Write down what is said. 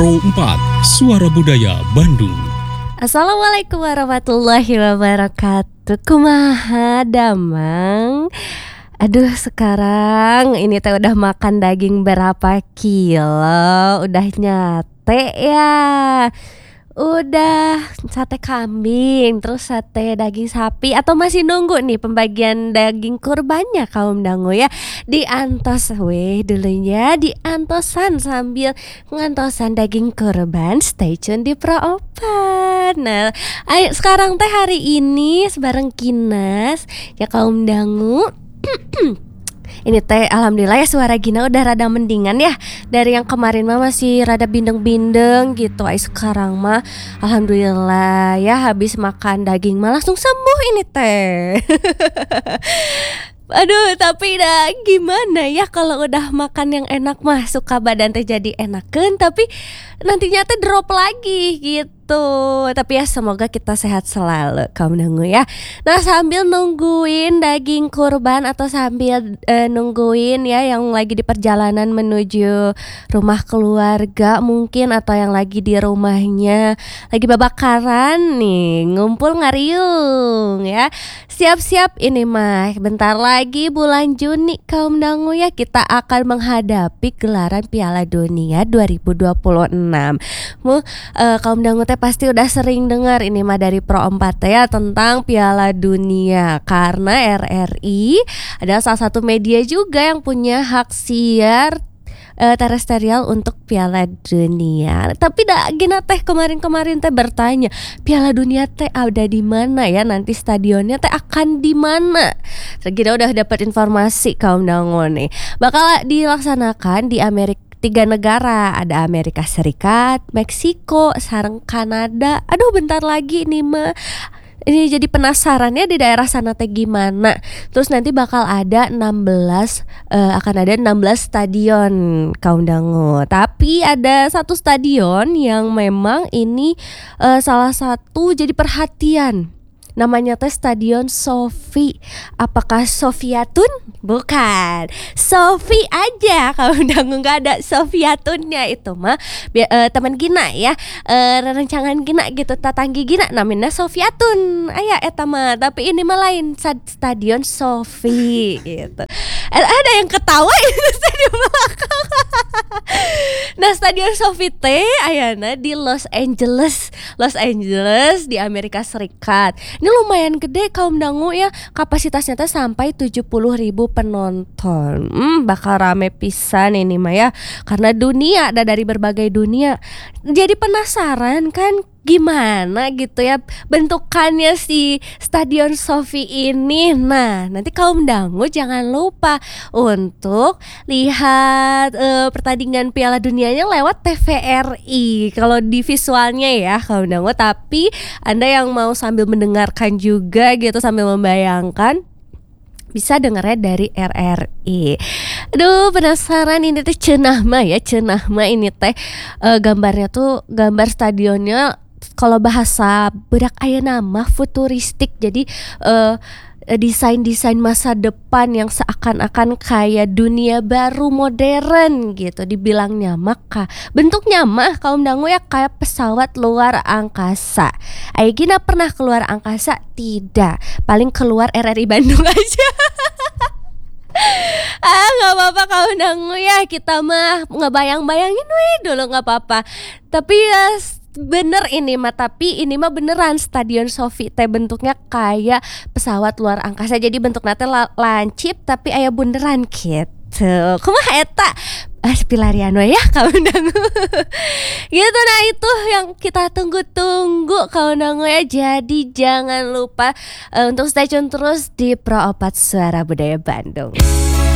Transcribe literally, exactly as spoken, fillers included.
Pro empat, Suara Budaya Bandung. Assalamualaikum warahmatullahi wabarakatuh. Kumaha damang? Aduh, sekarang ini teh udah makan daging berapa kilo? Udah nyate ya? Udah sate kambing, terus sate daging sapi, atau masih nunggu nih pembagian daging kurbannya kaum dangu ya? Diantos weh dulunya, diantosan sambil ngantosan daging kurban. Stay tune di Pro empat. Nah, ayo sekarang teh hari ini sebareng Kinas ya kaum dangu. Ini teh alhamdulillah ya suara Gina udah rada mendingan ya. Dari yang kemarin mah masih rada bindeng-bindeng gitu. Ay sekarang mah alhamdulillah ya, habis makan daging mah langsung sembuh ini teh. Aduh, tapi dah gimana ya kalau udah makan yang enak mah suka badan teh jadi enakeun, tapi nantinya teh drop lagi gitu. Tapi ya semoga kita sehat selalu kaum dangu ya. Nah, sambil nungguin daging kurban atau sambil uh, nungguin ya yang lagi di perjalanan menuju rumah keluarga mungkin, atau yang lagi di rumahnya lagi babakaran nih, ngumpul ngariung ya. Siap-siap ini mah bentar lagi bulan Juni kaum dangu ya, kita akan menghadapi gelaran Piala Dunia dua ribu dua puluh enam. Mu uh, kaum dangu teh pasti udah sering dengar ini mah dari Pro empat ya tentang Piala Dunia, karena R R I adalah salah satu media juga yang punya hak siar uh, terestrial untuk Piala Dunia. Tapi dah gina teh kemarin-kemarin teh bertanya, Piala Dunia teh ada di mana ya, nanti stadionnya teh akan di mana? Kita udah dapat informasi kaum dangu nih, bakal dilaksanakan di Amerika. Tiga negara, ada Amerika Serikat, Meksiko, sareng Kanada. Aduh, bentar lagi nih mah. Ini jadi penasaran ya di daerah sana teh gimana. Terus nanti bakal ada enam belas uh, akan ada enam belas stadion kaum dangu. Tapi ada satu stadion yang memang ini uh, salah satu jadi perhatian. Namanya teh Stadion Sofi. Apakah Sofiatun? Bukan, Sofi aja. Kalau udah nggak ada Sofiatunnya itu mah Bi- uh, teman Gina ya, uh, rencangan Gina gitu, tatanggi Gina namanya Sofiatun. Aya eta mah, tapi ini mah lain, Stadion Sofi gitu. Ada yang ketawa itu stadion belakang. Nah, Stadion Sofi teh ayana di Los Angeles, Los Angeles di Amerika Serikat. Ini lumayan gede kaum dangu ya, kapasitasnya teh sampai tujuh puluh ribu penonton. Hmm, bakal rame pisan ini mah ya, karena dunia ada dari berbagai dunia. Jadi penasaran kan gimana gitu ya bentukannya si Stadion Sofi ini. Nah, nanti kaum dangu jangan lupa untuk lihat uh, pertandingan Piala Dunianya lewat T V R I kalau di visualnya ya kaum dangu. Tapi Anda yang mau sambil mendengarkan juga gitu, sambil membayangkan, bisa dengarnya dari R R I. Aduh, penasaran ini tuh cenah mah ya, cenah mah ini teh uh, gambarnya tuh, gambar stadionnya kalau bahasa budak ayeuna mah futuristik. Jadi uh, desain-desain masa depan yang seakan-akan kayak dunia baru modern gitu dibilangnya. Maka bentuknya mah kaum dangu ya kayak pesawat luar angkasa. Ayo Gina pernah keluar angkasa? Tidak, paling keluar R R I Bandung aja. Ah, nggak apa-apa kaum dangu ya, kita mah ngebayang-bayangin weh dulu, nggak apa-apa. Tapi ya bener ini mah, tapi ini mah beneran Stadion Sofi teh bentuknya kayak pesawat luar angkasa. Jadi bentuknya teh lancip tapi aya bunderan gitu. Kumaha eta? Ah, pilarian we ya kawan dangu. Gitu, nah itu yang kita tunggu-tunggu kawan dangu ya. Jadi jangan lupa uh, untuk stay tune terus di Pro empat Suara Budaya Bandung.